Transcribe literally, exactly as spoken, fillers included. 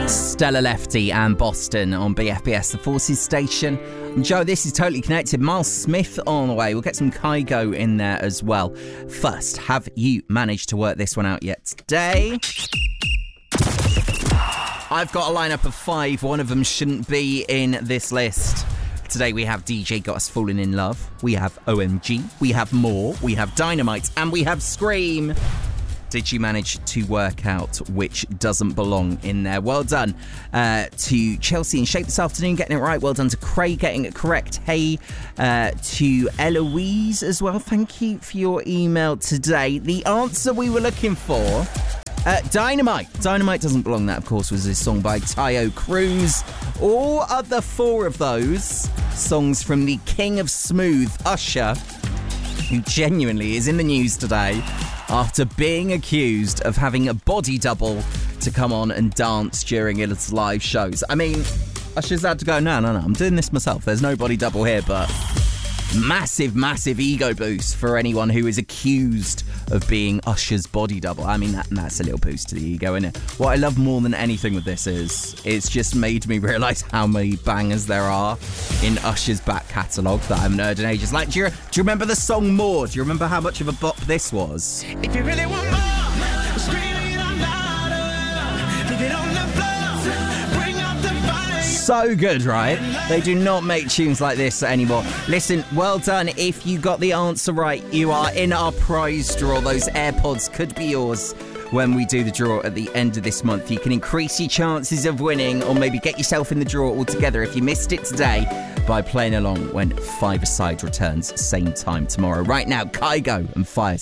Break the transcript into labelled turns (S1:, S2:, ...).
S1: Stella Lefty and Boston on B F B S, the Forces station. And Joe, this is Totally Connected. Miles Smith on the way. We'll get some Kygo in there as well. First, have you managed to work this one out yet today? I've got a lineup of five. One of them shouldn't be in this list. Today we have D J Got Us Falling in Love. We have O M G. We have More. We have Dynamite. And we have Scream. Did you manage to work out which doesn't belong in there? Well done uh, to Chelsea and Shape this afternoon, getting it right. Well done to Craig getting it correct. Hey uh, to Eloise as well. Thank you for your email today. The answer we were looking for, uh, Dynamite. Dynamite doesn't belong. That, of course, was a song by Tayo Cruz. All other four of those songs from the King of Smooth, Usher, who genuinely is in the news today after being accused of having a body double to come on and dance during his live shows. I mean, Usher's had to go, no, no, no, I'm doing this myself. There's no body double here, but massive, massive ego boost for anyone who is accused of being Usher's body double. I mean, that, that's a little boost to the ego, isn't it? What I love more than anything with this is it's just made me realise how many bangers there are in Usher's back catalogue that I haven't heard in ages. Like, do you, do you remember the song More? Do you remember how much of a bop this was?
S2: If you really want more, scream it out louder. Leave it on the floor, bring up the fire.
S1: So good, right? They do not make tunes like this anymore. Listen, well done. If you got the answer right, you are in our prize draw. Those AirPods could be yours when we do the draw at the end of this month. You can increase your chances of winning or maybe get yourself in the draw altogether if you missed it today by playing along when Five-A-Side returns same time tomorrow. Right now, Kygo and Fire